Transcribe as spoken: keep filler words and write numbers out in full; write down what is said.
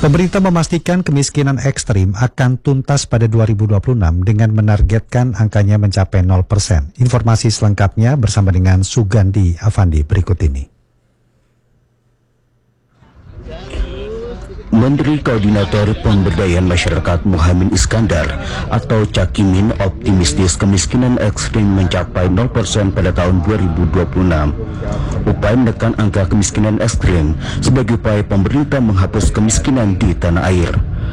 Pemerintah memastikan kemiskinan ekstrim akan tuntas pada dua ribu dua puluh enam dengan menargetkan angkanya mencapai nol persen. Informasi selengkapnya bersama dengan Sugandi Avandi berikut ini. Menteri Koordinator Pemberdayaan Masyarakat Muhammad Iskandar atau Cakimin optimistis kemiskinan ekstrim mencapai nol persen pada tahun dua ribu dua puluh enam. Upaya menekan angka kemiskinan ekstrim sebagai upaya pemerintah menghapus kemiskinan di tanah air.